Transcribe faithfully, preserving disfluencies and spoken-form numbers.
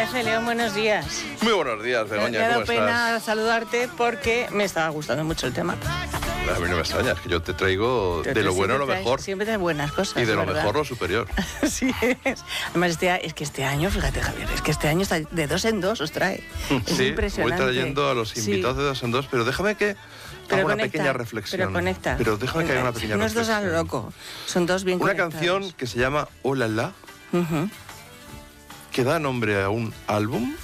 F. León, buenos días. Muy buenos días, Begoña, Me ha dado ¿cómo pena estás? saludarte porque me estaba gustando mucho el tema. A mí no me extraña, es que yo te traigo Te- de lo te- bueno siempre lo traes- mejor Siempre traes buenas cosas. y de lo ¿verdad? mejor lo superior. Sí es. Además, este, a- es que este año, fíjate, Javier, es que este año está de dos en dos, os trae. Es Sí, voy impresionante. trayendo a los Sí. invitados de dos en dos, pero déjame que Pero haga una conecta, pequeña reflexión. Pero conecta. Pero déjame que haga una pequeña No es dos reflexión. a lo loco, son dos bien Una conectados. canción que se llama Hola La, Ujú. que da nombre a un álbum